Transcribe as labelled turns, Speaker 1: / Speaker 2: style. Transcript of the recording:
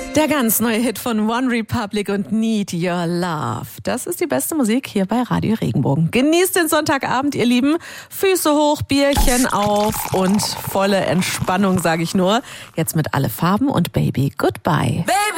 Speaker 1: Der ganz neue Hit von One Republic und Need Your Love. Das ist die beste Musik hier bei Radio Regenbogen. Genießt den Sonntagabend, ihr Lieben. Füße hoch, Bierchen auf und volle Entspannung, sage ich nur. Jetzt mit Alle Farben und Baby Goodbye.